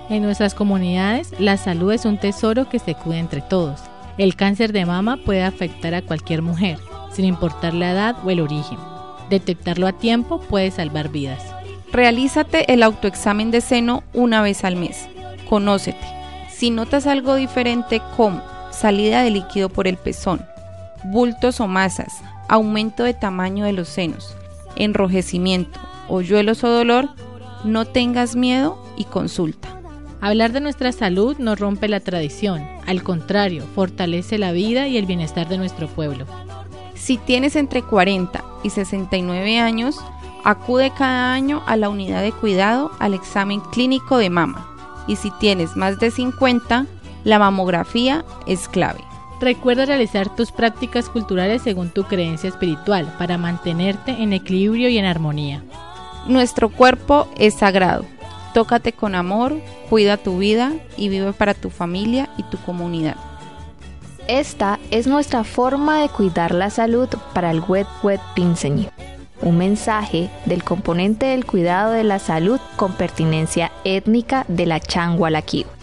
En nuestras comunidades, la salud es un tesoro que se cuida entre todos. El cáncer de mama puede afectar a cualquier mujer, sin importar la edad o el origen. Detectarlo a tiempo puede salvar vidas. Realízate el autoexamen de seno una vez al mes. Conócete. Si notas algo diferente como salida de líquido por el pezón, bultos o masas, aumento de tamaño de los senos, enrojecimiento, hoyuelos o dolor, no tengas miedo y consulta. Hablar de nuestra salud no rompe la tradición, al contrario, fortalece la vida y el bienestar de nuestro pueblo. Si tienes entre 40 y 69 años, acude cada año a la unidad de cuidado al examen clínico de mama. Y si tienes más de 50, la mamografía es clave. Recuerda realizar tus prácticas culturales según tu creencia espiritual para mantenerte en equilibrio y en armonía. Nuestro cuerpo es sagrado. Tócate con amor, cuida tu vida y vive para tu familia y tu comunidad. Esta es nuestra forma de cuidar la salud para el Wet Pinseñi. Un mensaje del componente del cuidado de la salud con pertinencia étnica de la Changualaquío.